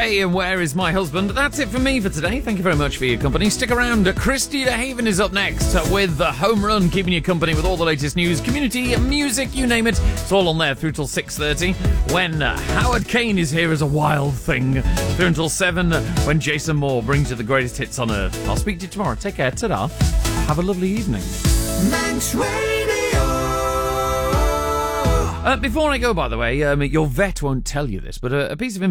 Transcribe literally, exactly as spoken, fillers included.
Hey, and where is my husband? That's it from me for today. Thank you very much for your company. Stick around. Christy DeHaven is up next with the Home Run, keeping you company with all the latest news, community, music, you name it. It's all on there through till six thirty. When uh, Howard Kane is here as a wild thing. Through until seven, uh, when Jason Moore brings you the greatest hits on earth. I'll speak to you tomorrow. Take care. Ta-da. Have a lovely evening. Manx Radio. Uh, before I go, by the way, um, your vet won't tell you this, but a, a piece of